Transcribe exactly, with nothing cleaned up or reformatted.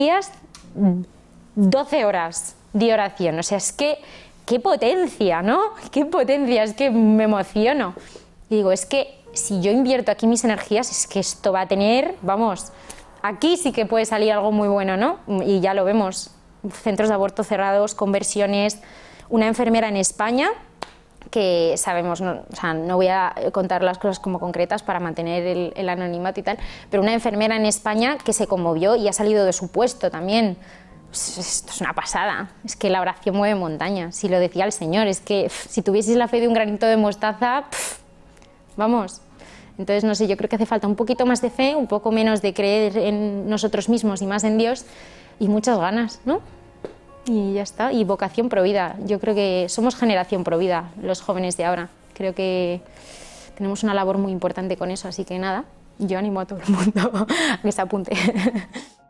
días, doce horas de oración, o sea, es que, qué potencia, ¿no? Qué potencia, es que me emociono. Y digo, es que si yo invierto aquí mis energías, es que esto va a tener, vamos, aquí sí que puede salir algo muy bueno, ¿no? Y ya lo vemos, centros de aborto cerrados, conversiones, una enfermera en España, que sabemos, no, o sea, no voy a contar las cosas como concretas para mantener el, el anonimato y tal, pero una enfermera en España que se conmovió y ha salido de su puesto también. Pues esto es una pasada, es que la oración mueve montañas, si lo decía el Señor, es que pff, si tuvieseis la fe de un granito de mostaza, pff, vamos. Entonces, no sé, yo creo que hace falta un poquito más de fe, un poco menos de creer en nosotros mismos y más en Dios, y muchas ganas, ¿no? Y ya está, y vocación provida. Yo creo que somos generación provida, los jóvenes de ahora. Creo que tenemos una labor muy importante con eso, así que nada, yo animo a todo el mundo a que se apunte.